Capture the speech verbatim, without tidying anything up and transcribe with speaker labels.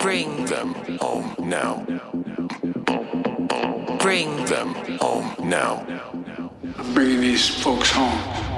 Speaker 1: Bring them home now. Bring them home now.
Speaker 2: I'm bringing these folks home.